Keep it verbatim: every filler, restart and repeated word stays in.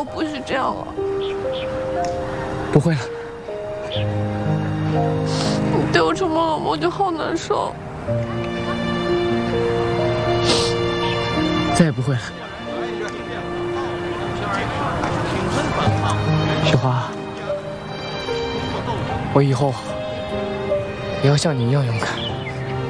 后不许这样了。 不会了。 你对我这么冷漠，我就好难受。 再也不会了。雪花，我以后也要像你一样勇敢。